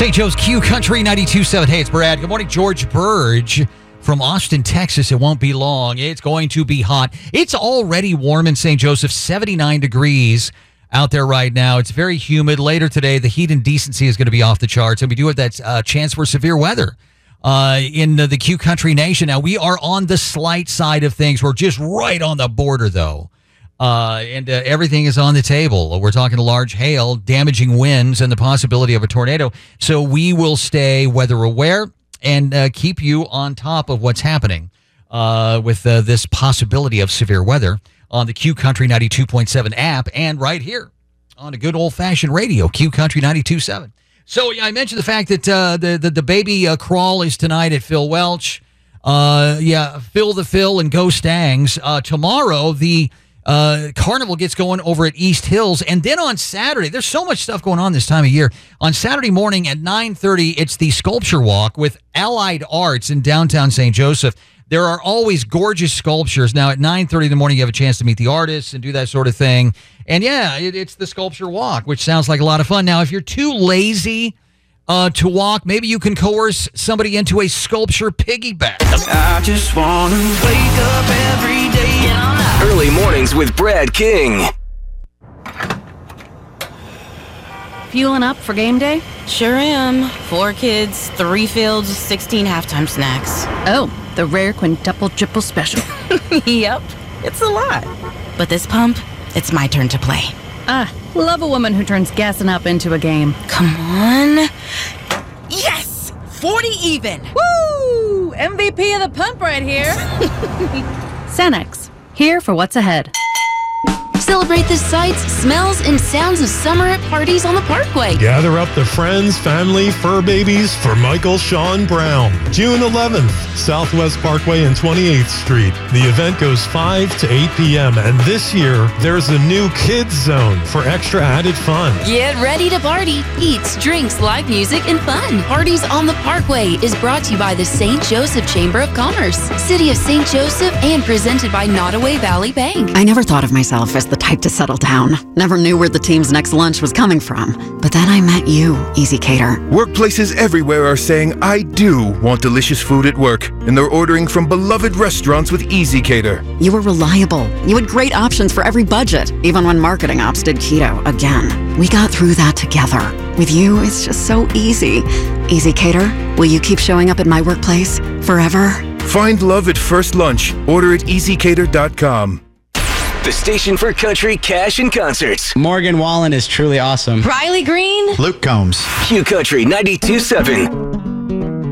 St. Joe's Q Country 92.7. Hey, it's Brad. Good morning, George Burge from Austin, Texas. It won't be long. It's going to be hot. It's already warm in St. Joseph, 79 degrees out there right now. It's very humid. Later today, the heat and decency is going to be off the charts, and we do have that chance for severe weather in the Q Country Nation. Now, we are on the slight side of things. We're just right on the border, though. And everything is on the table. We're talking large hail, damaging winds, and the possibility of a tornado. So we will stay weather aware and keep you on top of what's happening with this possibility of severe weather on the Q Country 92.7 app and right here on a good old-fashioned radio, Q Country 92.7. So I mentioned the fact that the baby crawl is tonight at Phil Welch. Phil the Phil and Go Stangs. Tomorrow, the Carnival gets going over at East Hills, and then on Saturday, there's so much stuff going on this time of year. On Saturday morning at 9:30, it's the Sculpture Walk with Allied Arts in downtown St. Joseph. There are always gorgeous sculptures. Now at 9:30 in the morning, you have a chance to meet the artists and do that sort of thing. And it's the Sculpture Walk, which sounds like a lot of fun. Now, if you're too lazy to walk, maybe you can coerce somebody into a sculpture piggyback. I just want to wake up every day. Early mornings with Brad King. Fueling up for game day? Sure am. 4 kids, 3 fields, 16 halftime snacks. Oh, the rare quintuple triple special. Yep, it's a lot. But this pump, it's my turn to play. Love a woman who turns gassing up into a game. Come on. Yes! 40 even! Woo! MVP of the pump right here. Cenex, here for what's ahead. Celebrate the sights, smells, and sounds of summer at parties on the Parkway. Gather up the friends, family, fur babies for Michael Sean Brown. June 11th, Southwest Parkway and 28th Street. The event goes 5 to 8 p.m. And this year, there's a new kids zone for extra added fun. Get ready to party. Eats, drinks, live music, and fun. Parties on the Parkway is brought to you by the St. Joseph Chamber of Commerce, City of St. Joseph, and presented by Nottoway Valley Bank. I never thought of myself as the type to settle down. Never knew where the team's next lunch was coming from. But then I met you, Easy Cater. Workplaces everywhere are saying, I do want delicious food at work. And they're ordering from beloved restaurants with Easy Cater. You were reliable. You had great options for every budget, even when marketing ops did keto again. We got through that together. With you, it's just so easy. Easy Cater, will you keep showing up at my workplace forever? Find love at first lunch. Order at easycater.com. The station for country, cash, and concerts. Morgan Wallen is truly awesome. Riley Green. Luke Combs. Q Country 92.7.